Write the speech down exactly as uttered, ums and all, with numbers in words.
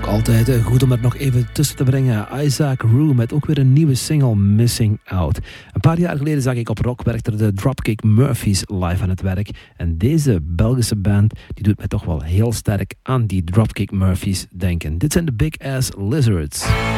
Altijd uh, goed om er nog even tussen te brengen. Isaac Rue met ook weer een nieuwe single, Missing Out. Een paar jaar geleden zag ik op Rockwerchter de Dropkick Murphys live aan het werk. En deze Belgische band die doet mij toch wel heel sterk aan die Dropkick Murphys denken. Dit zijn de Big Ass Lizards.